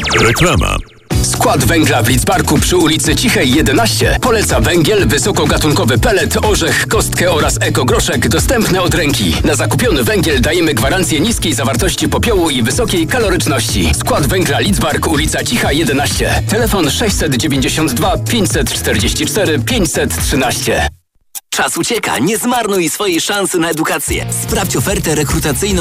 Reklama. Skład węgla w Lidzbarku przy ulicy Cichej 11 poleca węgiel, wysokogatunkowy pelet, orzech, kostkę oraz ekogroszek dostępne od ręki. Na zakupiony węgiel dajemy gwarancję niskiej zawartości popiołu i wysokiej kaloryczności. Skład węgla Lidzbark, ulica Cicha 11. Telefon 692 544 513. Czas ucieka, nie zmarnuj swojej szansy na edukację. Sprawdź ofertę rekrutacyjną